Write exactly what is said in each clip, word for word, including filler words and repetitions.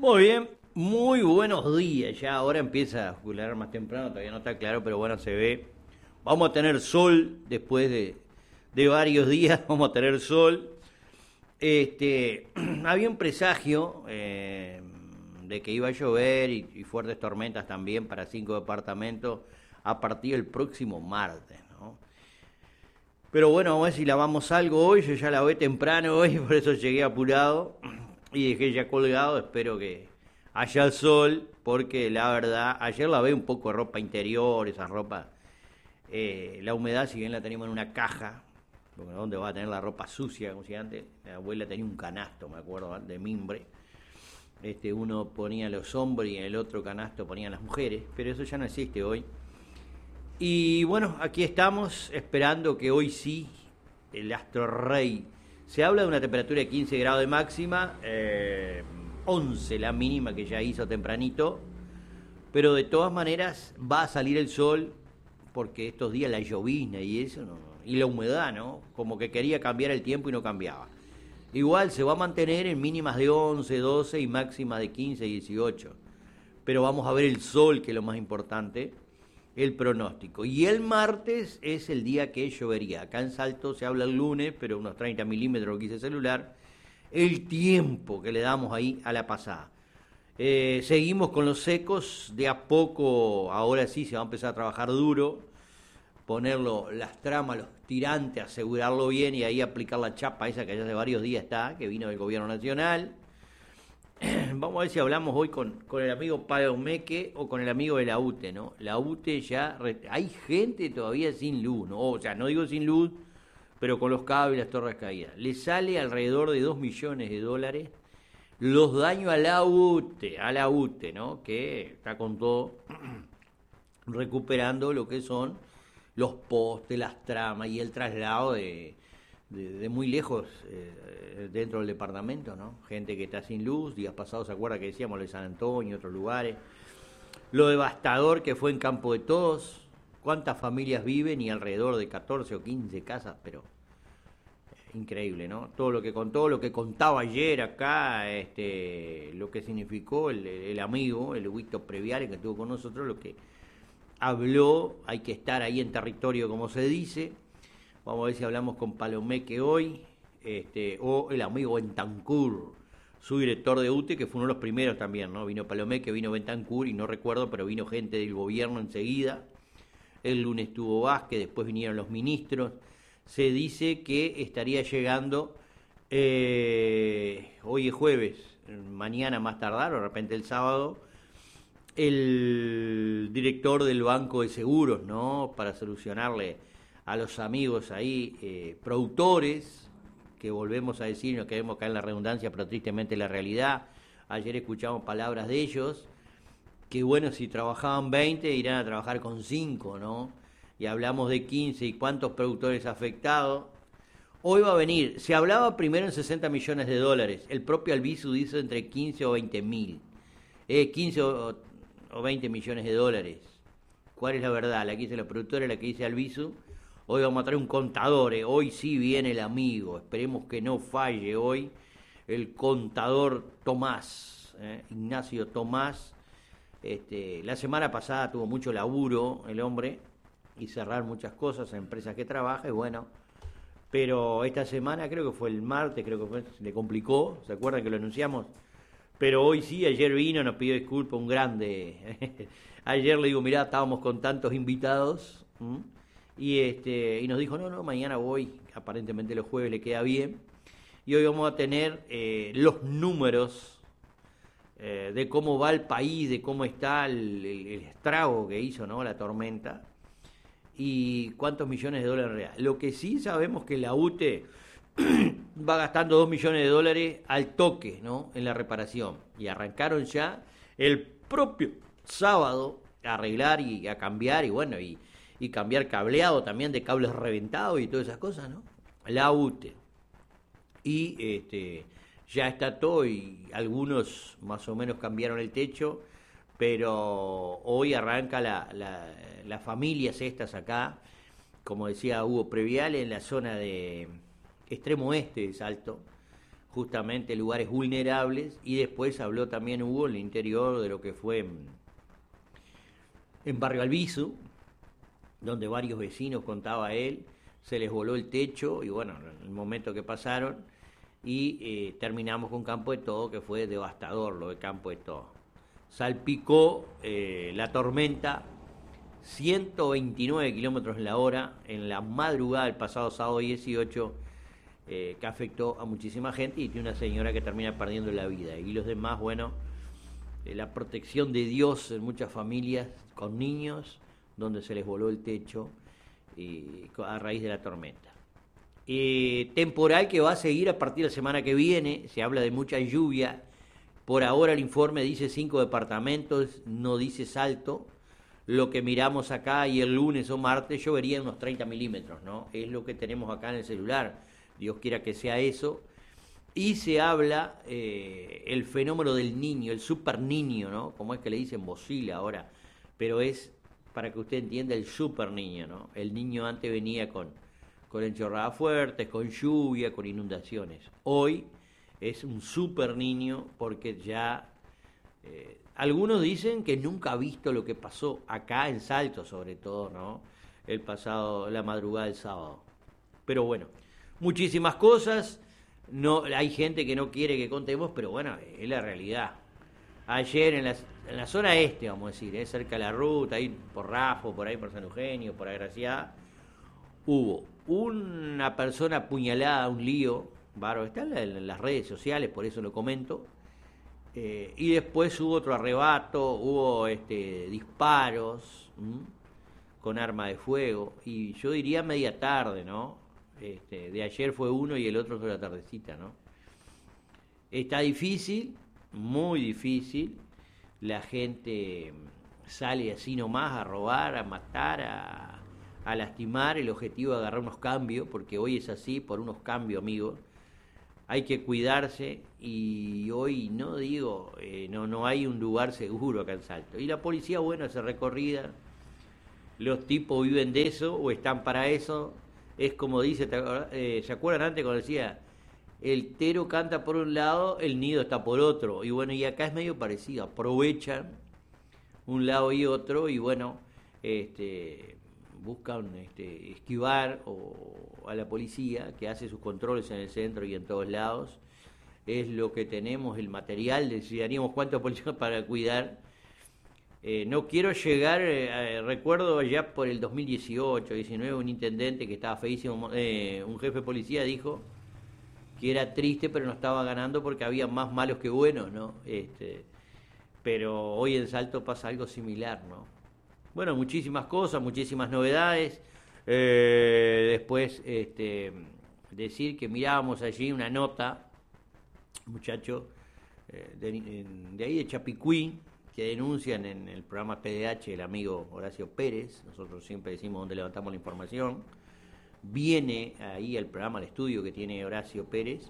Muy bien, muy buenos días. Ya ahora empieza a oscurecer más temprano, todavía no está claro, pero bueno, se ve. Vamos a tener sol después de, de varios días, vamos a tener sol. Este, había un presagio eh, de que iba a llover y, y fuertes tormentas también para cinco departamentos a partir del próximo martes, ¿no? Pero bueno, vamos a ver si lavamos algo hoy. Yo ya lavé temprano hoy, por eso llegué apurado y dejé ya colgado. Espero que haya sol, porque la verdad, ayer lavé un poco de ropa interior, esa ropa. Eh, la humedad, si bien la teníamos en una caja, porque ¿dónde va a tener la ropa sucia? Como si antes, la abuela tenía un canasto, me acuerdo, de mimbre. Este, uno ponía los hombres y en el otro canasto ponían las mujeres, pero eso ya no existe hoy. Y bueno, aquí estamos esperando que hoy sí el astro rey. Se habla de una temperatura de quince grados de máxima, eh, once la mínima que ya hizo tempranito, pero de todas maneras va a salir el sol, porque estos días la llovizna y eso, no, y la humedad, ¿no? Como que quería cambiar el tiempo y no cambiaba. Igual se va a mantener en mínimas de once, doce y máximas de quince, dieciocho. Pero vamos a ver el sol, que es lo más importante, el pronóstico. Y el martes es el día que llovería. Acá en Salto se habla el lunes, pero unos treinta milímetros lo quise celular. El tiempo que le damos ahí a la pasada. Eh, seguimos con los secos, de a poco, ahora sí se va a empezar a trabajar duro, ponerlo, las tramas, los tirantes, asegurarlo bien y ahí aplicar la chapa esa que ya hace varios días está, que vino del gobierno nacional. Vamos a ver si hablamos hoy con, con el amigo Pablo Meque o con el amigo de la U T E, ¿no? La U T E ya, hay gente todavía sin luz, ¿no? O sea, no digo sin luz, pero con los cables y las torres caídas. Le sale alrededor de dos millones de dólares los daños a la U T E, a la U T E, ¿no? Que está con todo recuperando lo que son los postes, las tramas y el traslado de, de, de muy lejos eh, dentro del departamento, ¿no? Gente que está sin luz. Días pasados se acuerda que decíamos lo de San Antonio y otros lugares. Lo devastador que fue en Campo de Todos. Cuántas familias viven y alrededor de catorce o quince casas, pero increíble, ¿no? Todo lo que contó, lo que contaba ayer acá, este, lo que significó el, el amigo, el Huito Previale que estuvo con nosotros, lo que habló. Hay que estar ahí en territorio, como se dice. Vamos a ver si hablamos con Palomeque hoy, este, o el amigo Bentancur, su director de U T E, que fue uno de los primeros también, ¿no? Vino Palomeque, vino Bentancur, y no recuerdo, pero vino gente del gobierno enseguida. El lunes estuvo Vázquez, después vinieron los ministros. Se dice que estaría llegando, eh, hoy es jueves, mañana más tardar, o de repente el sábado, el director del Banco de Seguros, ¿no? Para solucionarle a los amigos ahí, eh, productores, que volvemos a decir, no queremos caer en la redundancia, pero tristemente la realidad. Ayer escuchamos palabras de ellos, que bueno, si trabajaban veinte, irán a trabajar con cinco, ¿no? Y hablamos de quince y cuántos productores afectados. Hoy va a venir, se hablaba primero en sesenta millones de dólares, el propio Albizu dice entre quince o veinte mil, eh, quince o, o veinte millones de dólares. ¿Cuál es la verdad? La que dice la productora, la que dice Albizu. Hoy vamos a traer un contador, eh. Hoy sí viene el amigo, esperemos que no falle hoy el contador Tomás, eh, Ignacio Tomás. Este, la semana pasada tuvo mucho laburo el hombre y cerrar muchas cosas en empresas que trabaja, y bueno, pero esta semana, creo que fue el martes, creo que fue, se le complicó, ¿se acuerdan que lo anunciamos? Pero hoy sí, ayer vino, nos pidió disculpas, un grande. Ayer le digo, mirá, estábamos con tantos invitados, ¿m? y este y nos dijo, no, no, mañana voy, aparentemente los jueves le queda bien, y hoy vamos a tener eh, los números eh, de cómo va el país, de cómo está el, el, el estrago que hizo, ¿no?, la tormenta, y cuántos millones de dólares reales. Lo que sí sabemos que la U T E va gastando dos millones de dólares al toque, ¿no?, en la reparación, y arrancaron ya el propio sábado a arreglar y a cambiar, y bueno, y, y cambiar cableado también de cables reventados y todas esas cosas, ¿no? La U T E. Y este ya está todo, y algunos más o menos cambiaron el techo, pero hoy arranca la, la, las familias estas acá, como decía Hugo Previale, en la zona de extremo oeste de Salto, justamente lugares vulnerables, y después habló también Hugo en el interior de lo que fue en, en Barrio Albizu, donde varios vecinos, contaba él, se les voló el techo, y bueno, en el momento que pasaron, y eh, terminamos con Campo de Todo, que fue devastador lo de Campo de Todo. Salpicó eh, la tormenta ciento veintinueve kilómetros en la hora en la madrugada del pasado sábado dieciocho, eh, que afectó a muchísima gente, y tiene una señora que termina perdiendo la vida. Y los demás, bueno, eh, la protección de Dios en muchas familias con niños, donde se les voló el techo eh, a raíz de la tormenta. Eh, temporal que va a seguir a partir de la semana que viene, se habla de mucha lluvia. Por ahora el informe dice cinco departamentos, no dice Salto. Lo que miramos acá, y el lunes o martes llovería unos treinta milímetros, ¿no? Es lo que tenemos acá en el celular, Dios quiera que sea eso. Y se habla eh, el fenómeno del niño, el super niño, ¿no? Como es que le dicen Bosila ahora, pero es, para que usted entienda, el super niño, ¿no? El niño antes venía con, con enchorradas fuertes, con lluvia, con inundaciones. Hoy es un super niño porque ya... Eh, algunos dicen que nunca ha visto lo que pasó acá en Salto, sobre todo, ¿no? El pasado, la madrugada del sábado. Pero bueno, muchísimas cosas. No, hay gente que no quiere que contemos, pero bueno, es la realidad. Ayer en la, en la zona este, vamos a decir, ¿eh? Cerca de la ruta, ahí por Rafo, por ahí por San Eugenio, por Agraciada, hubo una persona apuñalada, un lío, bárbaro, está en, en las redes sociales, por eso lo comento. Eh, y después hubo otro arrebato, hubo este, disparos ¿m? con arma de fuego, y yo diría media tarde, ¿no? Este, de ayer fue uno y el otro fue la tardecita, ¿no? Está difícil, muy difícil, la gente sale así nomás a robar, a matar, a, a lastimar, el objetivo es agarrar unos cambios, porque hoy es así, por unos cambios, amigos. Hay que cuidarse, y hoy no digo, eh, no, no hay un lugar seguro acá en Salto. Y la policía, bueno, hace recorrida, los tipos viven de eso o están para eso. Es como dice, eh, ¿se acuerdan antes cuando decía, el tero canta por un lado, el nido está por otro? Y bueno, y acá es medio parecido, aprovechan un lado y otro, y bueno, este... buscan este, esquivar o, a la policía, que hace sus controles en el centro y en todos lados. Es lo que tenemos, el material, necesitaríamos cuántos policías para cuidar. Eh, no quiero llegar, eh, recuerdo ya por el dos mil dieciocho, diecinueve, un intendente que estaba feísimo, eh, un jefe de policía dijo que era triste, pero no estaba ganando porque había más malos que buenos, ¿no? Este, pero hoy en Salto pasa algo similar, ¿no? Bueno, muchísimas cosas, muchísimas novedades. Eh, después, este, decir que mirábamos allí una nota, muchacho, eh, de, de ahí de Chapicuí, que denuncian en el programa P D H el amigo Horacio Pérez. Nosotros siempre decimos dónde levantamos la información. Viene ahí al programa, al estudio que tiene Horacio Pérez.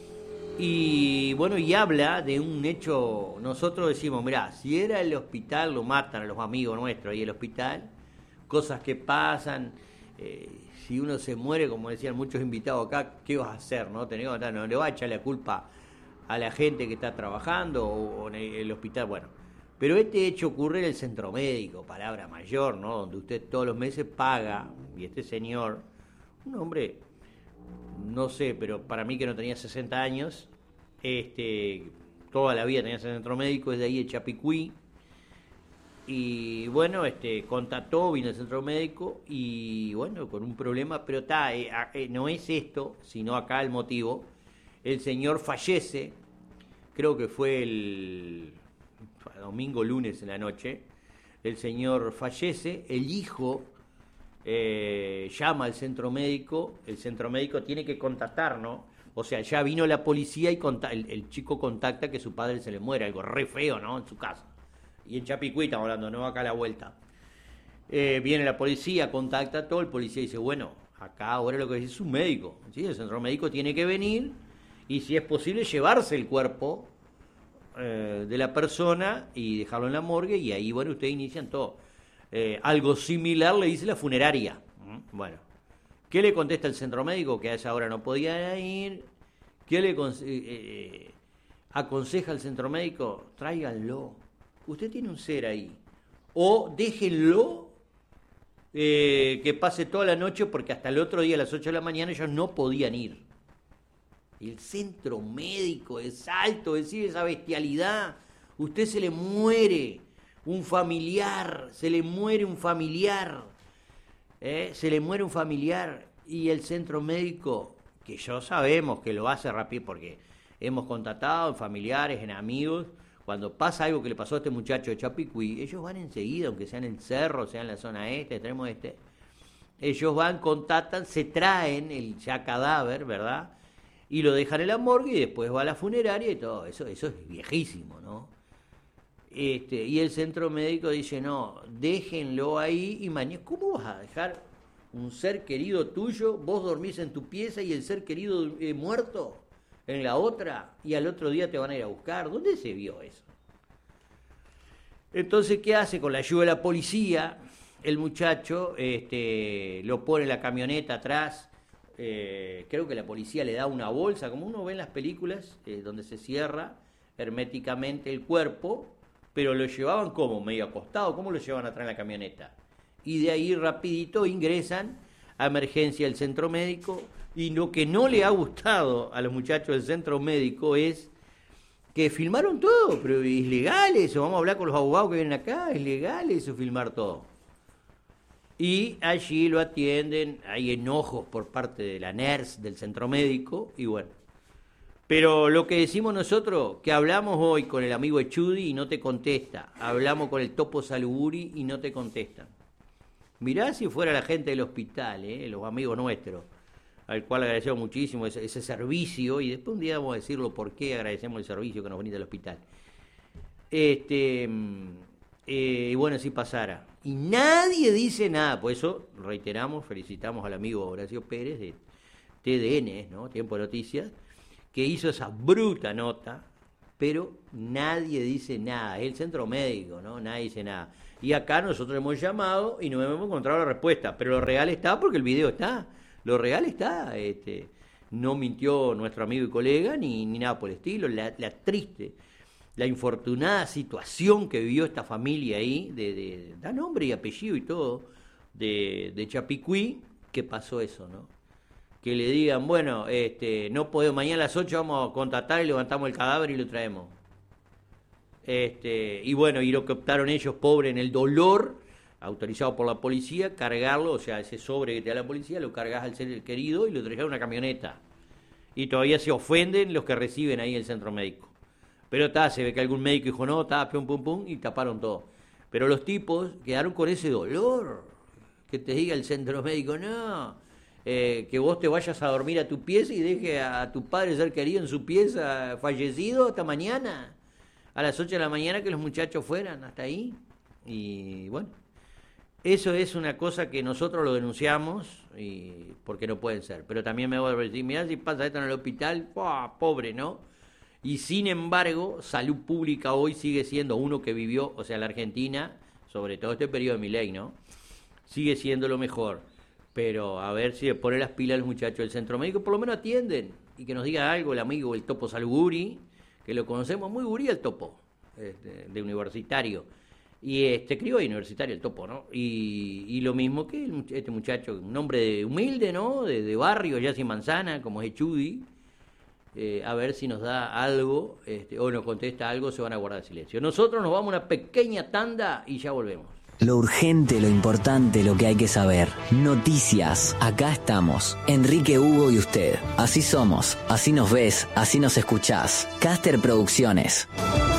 Y bueno, y habla de un hecho. Nosotros decimos, mirá, si era el hospital, lo matan a los amigos nuestros ahí el hospital, cosas que pasan, eh, si uno se muere, como decían muchos invitados acá, ¿qué vas a hacer? No, Tenés, no le va a echar la culpa a la gente que está trabajando o, o en el hospital, bueno. Pero este hecho ocurre en el centro médico, palabra mayor, ¿no? Donde usted todos los meses paga, y este señor, un hombre, no sé, pero para mí que no tenía sesenta años, este, toda la vida tenía ese centro médico, es de ahí de Chapicuí, y bueno, este, contactó, vino al centro médico, y bueno, con un problema, pero está, eh, eh, no es esto, sino acá el motivo. El señor fallece, creo que fue el domingo, lunes en la noche, el señor fallece, el hijo eh, llama al centro médico, el centro médico tiene que contactar, ¿no? O sea, ya vino la policía y conta- el, el chico contacta que su padre se le muere, algo re feo, ¿no? En su casa. Y en Chapicuí estamos hablando, no acá a la vuelta. Eh, viene la policía, contacta todo, el policía dice, bueno, acá ahora lo que dice es un médico, ¿sí? El centro médico tiene que venir y si es posible llevarse el cuerpo eh, de la persona y dejarlo en la morgue, y ahí, bueno, ustedes inician todo. Eh, algo similar le dice la funeraria. Bueno, ¿qué le contesta el centro médico? Que a esa hora no podía ir, ¿Qué le eh, eh, aconseja el centro médico? Tráiganlo. Usted tiene un ser ahí. O déjenlo eh, que pase toda la noche, porque hasta el otro día a las ocho de la mañana ellos no podían ir. El centro médico es alto, decir esa bestialidad. Usted se le muere un familiar, se le muere un familiar, ¿eh? se le muere un familiar y el centro médico, que yo sabemos que lo hace rápido porque hemos contactado en familiares, en amigos, cuando pasa algo que le pasó a este muchacho de Chapicuí, ellos van enseguida, aunque sea en el cerro, sea en la zona este, extremo este, ellos van, contactan, se traen el ya cadáver, ¿verdad? Y lo dejan en la morgue y después va a la funeraria y todo, eso, eso es viejísimo, ¿no? Este, y el centro médico dice, no, déjenlo ahí y mañana, ¿cómo vas a dejar un ser querido tuyo? Vos dormís en tu pieza y el ser querido eh, muerto en la otra y al otro día te van a ir a buscar. ¿Dónde se vio eso? Entonces, ¿qué hace? Con la ayuda de la policía, el muchacho este, lo pone en la camioneta atrás, eh, creo que la policía le da una bolsa, como uno ve en las películas, eh, donde se cierra herméticamente el cuerpo, pero lo llevaban como medio acostado, ¿cómo lo llevan atrás en la camioneta? Y de ahí rapidito ingresan a emergencia del centro médico, y lo que no le ha gustado a los muchachos del centro médico es que filmaron todo, pero es legal eso, vamos a hablar con los abogados que vienen acá, es legal eso, filmar todo. Y allí lo atienden, hay enojos por parte de la NERS del centro médico, y bueno. Pero lo que decimos nosotros, que hablamos hoy con el amigo Echudi y no te contesta, hablamos con el Topo Saluguri y no te contestan. Mirá si fuera la gente del hospital, ¿eh? Los amigos nuestros, al cual agradecemos muchísimo ese, ese servicio, y después un día vamos a decirlo por qué agradecemos el servicio que nos brinda el hospital. Este, eh, y bueno, si pasara. Y nadie dice nada, por eso reiteramos, felicitamos al amigo Horacio Pérez de T D N, ¿no? Tiempo de Noticias, que hizo esa bruta nota, pero nadie dice nada, es el centro médico, ¿no? Nadie dice nada. Y acá nosotros hemos llamado y no hemos encontrado la respuesta, pero lo real está porque el video está, lo real está, este, no mintió nuestro amigo y colega ni, ni nada por el estilo, la, la triste, la infortunada situación que vivió esta familia ahí, de, de, da nombre y apellido y todo, de, de Chapicuí, que pasó eso, ¿no? Que le digan, bueno, este, no podemos, mañana a las ocho vamos a contactar y levantamos el cadáver y lo traemos. Este, y bueno, y lo que optaron ellos, pobre, en el dolor, autorizado por la policía, cargarlo, o sea, ese sobre que te da la policía, lo cargas al ser querido y lo traes a una camioneta. Y todavía se ofenden los que reciben ahí el centro médico. Pero está, se ve que algún médico dijo, no, está, pum, pum, pum, y taparon todo. Pero los tipos quedaron con ese dolor, que te diga el centro médico, no, eh, que vos te vayas a dormir a tu pieza y deje a tu padre ser querido en su pieza fallecido hasta mañana. A las ocho de la mañana que los muchachos fueran hasta ahí. Y bueno, eso es una cosa que nosotros lo denunciamos y porque no pueden ser. Pero también me voy a decir, mirá si pasa esto en el hospital, ¡oh, pobre, ¿no? Y sin embargo, salud pública hoy sigue siendo uno que vivió, o sea, la Argentina, sobre todo este periodo de Milei, ¿no? Sigue siendo lo mejor. Pero a ver si le pone las pilas a los muchachos del centro médico, por lo menos atienden y que nos diga algo el amigo, el Topo Saluguri, que lo conocemos muy gurí el Topo, este, de universitario, y este crió universitario el Topo, ¿no? Y, y lo mismo que el, este muchacho, un hombre de, humilde, ¿no? De, de barrio, ya sin manzana, como es Echudi, eh, a ver si nos da algo, este, o nos contesta algo, se van a guardar silencio. Nosotros nos vamos a una pequeña tanda y ya volvemos. Lo urgente, lo importante, lo que hay que saber. Noticias. Acá estamos. Enrique, Hugo y usted. Así somos. Así nos ves. Así nos escuchás. Caster Producciones.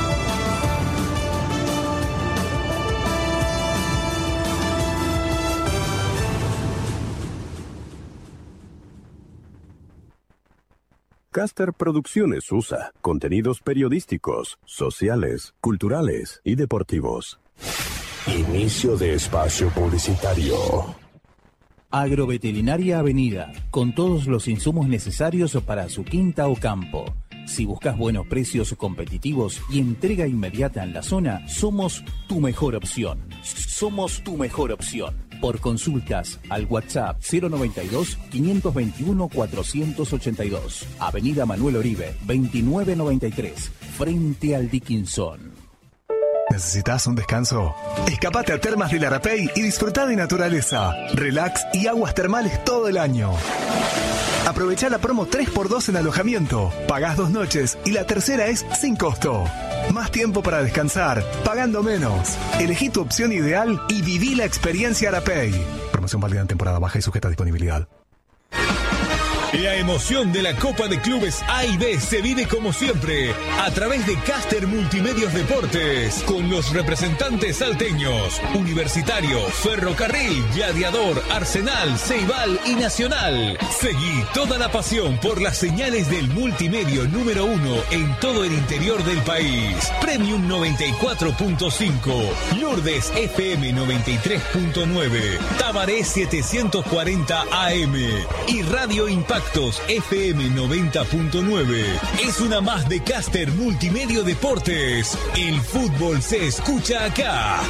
Caster Producciones U S A. Contenidos periodísticos, sociales, culturales y deportivos. Inicio de espacio publicitario. Agroveterinaria Avenida, con todos los insumos necesarios para su quinta o campo. Si buscas buenos precios competitivos y entrega inmediata en la zona, somos tu mejor opción. Somos tu mejor opción. Por consultas al WhatsApp cero noventa y dos, quinientos veintiuno, cuatrocientos ochenta y dos. Avenida Manuel Oribe, veintinueve noventa y tres, frente al Dickinson. ¿Necesitas un descanso? Escapate a Termas del Arapey y disfruta de naturaleza, relax y aguas termales todo el año. Aprovecha la promo tres por dos en alojamiento. Pagás dos noches y la tercera es sin costo. Más tiempo para descansar, pagando menos. Elegí tu opción ideal y viví la experiencia Arapey. Promoción válida en temporada baja y sujeta a disponibilidad. La emoción de la Copa de Clubes A y B se vive como siempre a través de Caster Multimedios Deportes con los representantes salteños, Universitario, Ferrocarril, Gladiador, Arsenal, Ceibal y Nacional. Seguí toda la pasión por las señales del multimedio número uno en todo el interior del país. Premium noventa y cuatro punto cinco, Lourdes F M noventa y tres punto nueve, Tabaré setecientos cuarenta A M y Radio Impacto F M noventa punto nueve. Es una más de Caster Multimedio Deportes. El fútbol se escucha acá.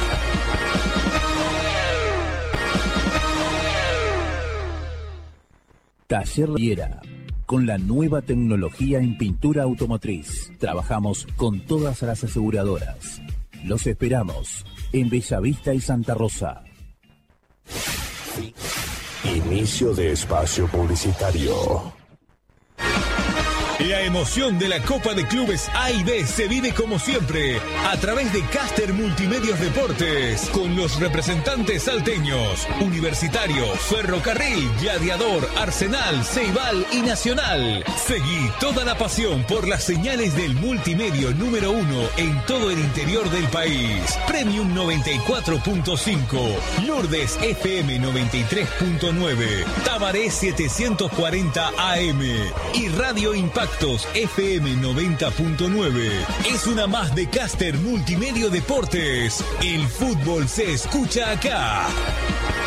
Taller Riera. Con la nueva tecnología en pintura automotriz. Trabajamos con todas las aseguradoras. Los esperamos en Bellavista y Santa Rosa. Inicio de espacio publicitario. La emoción de la Copa de Clubes A y B se vive como siempre a través de Caster Multimedios Deportes con los representantes salteños, Universitario, Ferrocarril, Gladiador, Arsenal, Ceibal y Nacional. Seguí toda la pasión por las señales del multimedio número uno en todo el interior del país. Premium noventa y cuatro punto cinco, Lourdes F M noventa y tres punto nueve, Tabaré setecientos cuarenta A M y Radio Impacto F M noventa punto nueve. Es una más de Caster Multimedio Deportes. El fútbol se escucha acá.